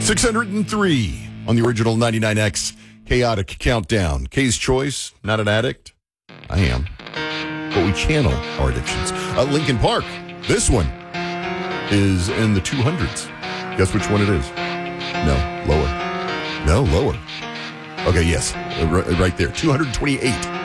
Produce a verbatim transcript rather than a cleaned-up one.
six hundred three on the original ninety-nine X Chaotic Countdown. K's Choice, not an addict. I am. But we channel our addictions. Uh, Linkin Park, this one is in the two hundreds. Guess which one it is? No, lower. No, lower. Okay, yes, right there. two hundred twenty-eight.